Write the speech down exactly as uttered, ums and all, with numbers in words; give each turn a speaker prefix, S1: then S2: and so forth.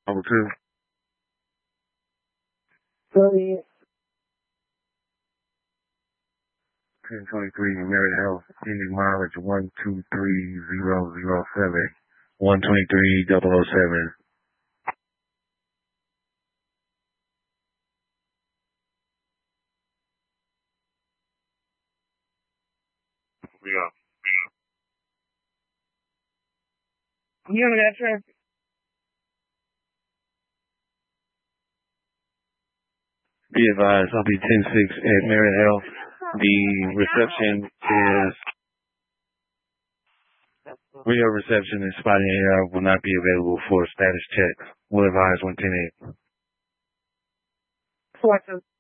S1: Number two.
S2: Go ahead.
S1: ten twenty-three, Merit Health, ending mileage one two three zero zero seven. one twenty-three double oh seven. Yeah.
S2: You remember that traffic?
S1: Be advised, I'll be ten six at Merit Health. The reception is, real reception and spotting air will not be available for status checks. Will advise one ten eight.
S2: Four two.